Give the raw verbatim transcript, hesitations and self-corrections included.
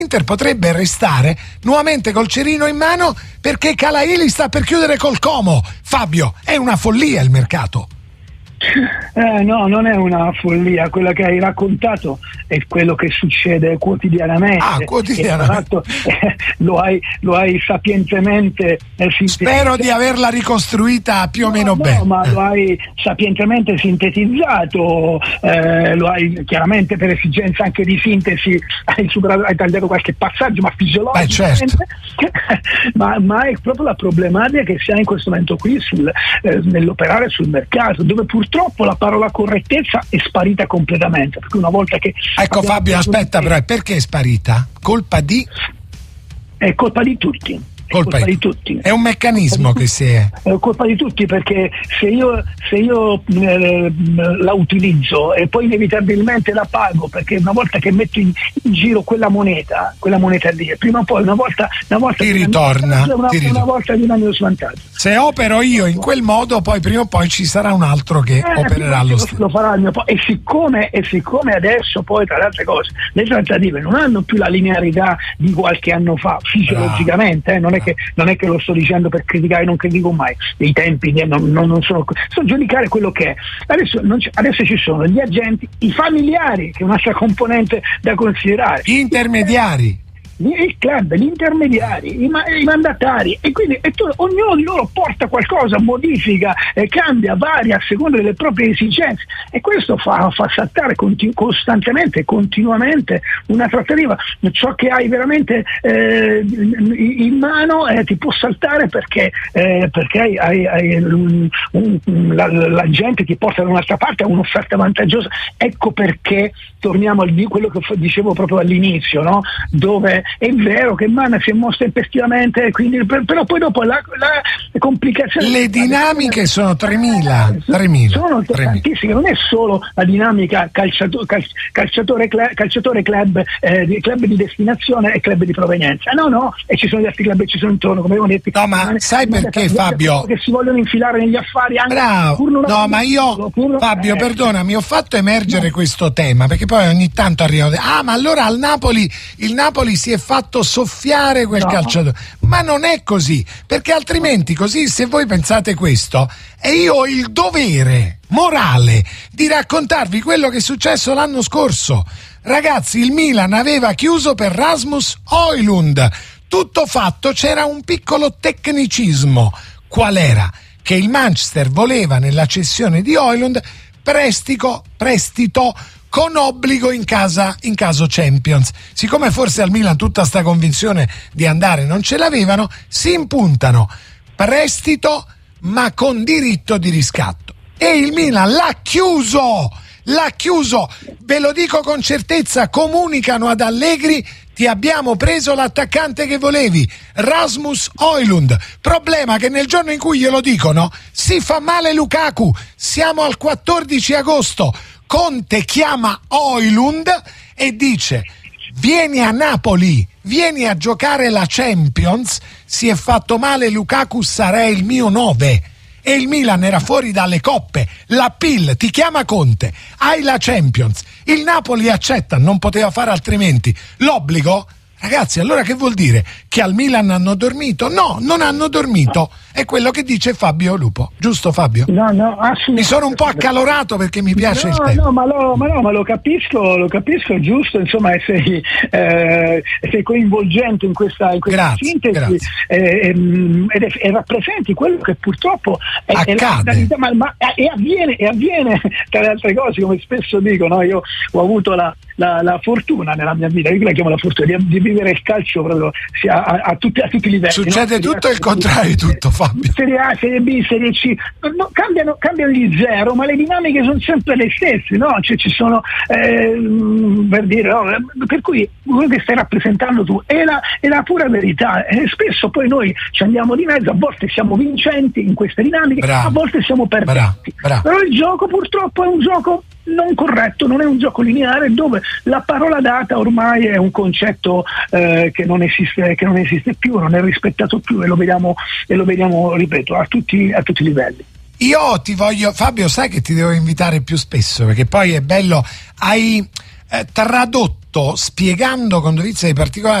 L'Inter potrebbe restare nuovamente col cerino in mano perché Calaili sta per chiudere col Como. Fabio, è una follia il mercato. Eh, no, non è una follia, quello che hai raccontato è quello che succede quotidianamente. Ah, quotidianamente. E, eh, lo, hai, lo hai sapientemente eh, spero di averla ricostruita più o no, meno no, bene. Ma lo hai sapientemente sintetizzato, eh, lo hai chiaramente per esigenza anche di sintesi, hai, superato, hai tagliato qualche passaggio, ma fisiologicamente. Beh, certo. ma, ma è proprio la problematica che si ha in questo momento qui sul, eh, nell'operare sul mercato, dove purtroppo la parola correttezza è sparita completamente, perché una volta che ecco Fabio, aspetta, però perché è sparita? Colpa di? È colpa di tutti. Colpa, colpa di tutti. È un meccanismo che si è. È colpa di tutti, perché se io, se io eh, la utilizzo e poi inevitabilmente la pago, perché una volta che metto in, in giro quella moneta, quella moneta lì, prima o poi una volta, una volta ti ritorna, una, ti ritorna. Una volta di un mio svantaggio. Se opero io in quel modo, poi prima o poi ci sarà un altro che eh, opererà lo stesso. Lo farà il mio po- e siccome e siccome adesso poi tra le altre cose le trattative non hanno più la linearità di qualche anno fa fisiologicamente, eh, non è che non è che lo sto dicendo per criticare, non critico mai i tempi, non, non, non sono sto a giudicare quello che è adesso. Non c- adesso ci sono gli agenti, i familiari, che è un'altra componente da considerare, gli intermediari, il club, gli intermediari, i, ma- i mandatari, e quindi e tu, ognuno di loro porta qualcosa, modifica, eh, cambia, varia a seconda delle proprie esigenze, e questo fa, fa saltare continu- costantemente, continuamente una trattativa. Ciò che hai veramente eh, in mano eh, ti può saltare perché, eh, perché hai, hai, hai un, un, la, la gente ti porta da un'altra parte a un'offerta vantaggiosa. Ecco perché torniamo a quello che dicevo proprio all'inizio, no? Dove è vero che Mana si è mosso tempestivamente, quindi, però poi dopo la, la complicazione, le dinamiche sono tremila, tremila sono tremila. tantissime. Non è solo la dinamica calciato, cal, calciatore, club, calciatore club, eh, club di destinazione e club di provenienza, no no e ci sono gli altri club che ci sono intorno, come abbiamo detto. No, ma sai perché, Fabio? Che si vogliono infilare negli affari anche. Bravo. No, ma io, pur, Fabio, eh. perdonami, ho fatto emergere no. questo tema, perché poi ogni tanto arrivano, ah, ma allora al Napoli, il Napoli si è fatto soffiare quel no. calciatore. Ma non è così, perché altrimenti così, se voi pensate questo, e io ho il dovere morale di raccontarvi quello che è successo l'anno scorso. Ragazzi, il Milan aveva chiuso per Rasmus Højlund. Tutto fatto, c'era un piccolo tecnicismo. Qual era? Che il Manchester voleva, nella cessione di Højlund, prestito, prestito con obbligo in casa in caso Champions. Siccome forse al Milan tutta sta convinzione di andare non ce l'avevano, si impuntano prestito ma con diritto di riscatto, e il Milan l'ha chiuso l'ha chiuso ve lo dico con certezza. Comunicano ad Allegri: ti abbiamo preso l'attaccante che volevi, Rasmus Højlund. Problema che nel giorno in cui glielo dicono si fa male Lukaku. Siamo al quattordici agosto. Conte chiama Højlund e dice: vieni a Napoli, vieni a giocare la Champions. Si è fatto male Lukaku, sarei il mio nove. E il Milan era fuori dalle coppe. La P I L ti chiama Conte, hai la Champions, il Napoli accetta, non poteva fare altrimenti, l'obbligo. Ragazzi, allora che vuol dire? Che al Milan hanno dormito? No, non hanno dormito. È quello che dice Fabio Lupo. Giusto, Fabio? No, no, assolutamente. Mi sono un po' accalorato perché mi piace no, il tema. No, ma lo, ma no, ma lo capisco, lo capisco, è giusto, insomma, sei, eh, sei coinvolgente in questa, in questa grazie, sintesi grazie. Eh, ed è, e rappresenti quello che purtroppo è, accade. È la, ma, ma, e, avviene, e avviene tra le altre cose, come spesso dico, no? Io ho avuto la, la, la fortuna nella mia vita, io la chiamo la fortuna, di, di vivere il calcio proprio sia a, a, tutti, a tutti i livelli. Succede no? tutto il contrario di tutto, Fabio. Serie A, Serie B, Serie C, no, cambiano, cambiano gli zero, ma le dinamiche sono sempre le stesse, no? Cioè ci sono eh, per dire, no? Per cui quello che stai rappresentando tu è la, è la pura verità, e spesso poi noi ci andiamo di mezzo, a volte siamo vincenti in queste dinamiche, bravo, a volte siamo perdenti. Bravo, bravo. Però il gioco purtroppo è un gioco non corretto, non è un gioco lineare, dove la parola data ormai è un concetto eh, che non esiste, che non esiste più, non è rispettato più, e lo vediamo, e lo vediamo, ripeto, a tutti, a tutti i livelli. Io ti voglio, Fabio, sai che ti devo invitare più spesso, perché poi è bello, hai eh, tradotto fatto spiegando con dovizia di particolare